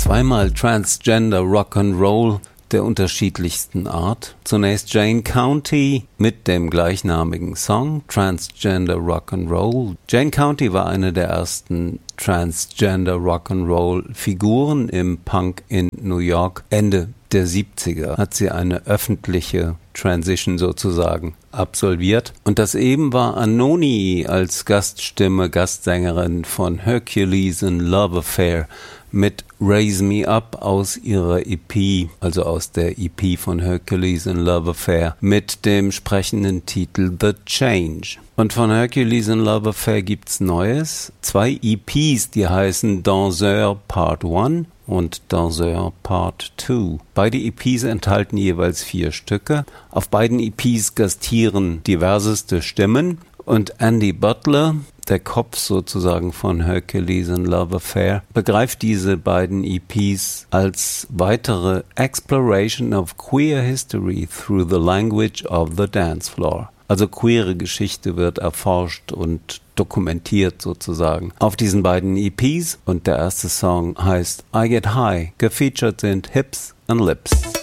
Zweimal Transgender Rock'n'Roll der unterschiedlichsten Art. Zunächst Jane County mit dem gleichnamigen Song Transgender Rock'n'Roll. Jane County war eine der ersten Transgender Rock'n'Roll Figuren im Punk in New York. Ende der 70er hat sie eine öffentliche Transition sozusagen absolviert. Und das eben war Anohni als Gastsängerin von Hercules and Love Affair mit Raise Me Up aus ihrer EP, also aus der EP von Hercules and Love Affair, mit dem sprechenden Titel The Change. Und von Hercules and Love Affair gibt's Neues. 2 EPs, die heißen Danseur Part 1 und Danseur Part 2. Beide EPs enthalten jeweils 4 Stücke. Auf beiden EPs gastieren diverseste Stimmen und Andy Butler, der Kopf sozusagen von Hercules and Love Affair, begreift diese beiden EPs als weitere Exploration of Queer History through the language of the dance floor. Also queere Geschichte wird erforscht und dokumentiert sozusagen auf diesen beiden EPs. Und der erste Song heißt I Get High. Gefeatured sind Hips and Lips.